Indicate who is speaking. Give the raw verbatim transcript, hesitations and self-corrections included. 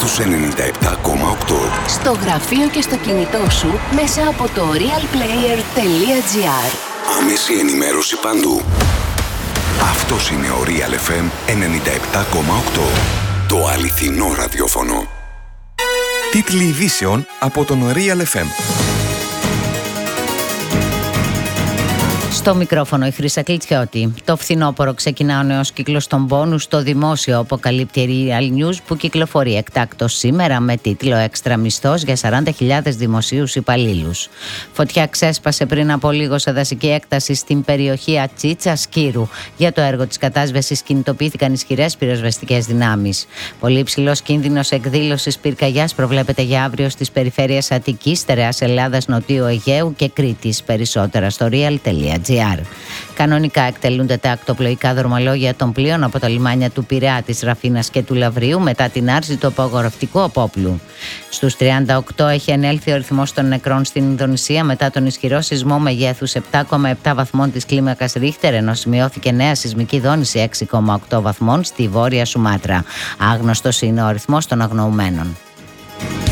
Speaker 1: στους ενενήντα επτά κόμμα οκτώ.
Speaker 2: Στο γραφείο και στο κινητό σου μέσα από το realplayer.gr.
Speaker 1: Άμεση ενημέρωση παντού. Αυτός είναι ο Real εφ εμ ενενήντα επτά κόμμα οκτώ. Το αληθινό ραδιόφωνο.
Speaker 3: Τίτλοι ειδήσεων από τον Real εφ εμ.
Speaker 4: Στο μικρόφωνο η Χρύσα Κλητσιώτη. Το φθινόπωρο ξεκινά ο νέος κύκλος των πόνους στο δημόσιο, αποκαλύπτει η Real News, που κυκλοφορεί εκτάκτως σήμερα με τίτλο «Έξτρα μισθός για σαράντα χιλιάδες δημοσίους υπαλλήλους». Φωτιά ξέσπασε πριν από λίγο σε δασική έκταση στην περιοχή Ατσίτσα Σκύρου. Για το έργο της κατάσβεσης κινητοποιήθηκαν ισχυρές πυροσβεστικές δυνάμεις. Πολύ υψηλός κίνδυνος εκδήλωσης πυρκαγιάς προβλέπεται για αύριο στις περιφέρειες Αττικής, Στερεάς Ελλάδας, Νοτιού Αιγαίου και Κρήτης. Περισσότερα στο real.gr. Κανονικά εκτελούνται τα ακτοπλοϊκά δρομολόγια των πλοίων από τα λιμάνια του Πειραιά, της Ραφίνας και του Λαυρίου μετά την άρση του απαγορευτικού απόπλου. Στους τριάντα οκτώ έχει ανέλθει ο αριθμός των νεκρών στην Ινδονησία μετά τον ισχυρό σεισμό μεγέθους επτά κόμμα επτά βαθμών της κλίμακας Ρίχτερ, ενώ σημειώθηκε νέα σεισμική δόνηση έξι κόμμα οκτώ βαθμών στη Βόρεια Σουμάτρα. Άγνωστος είναι ο αριθμός των αγνοουμένων.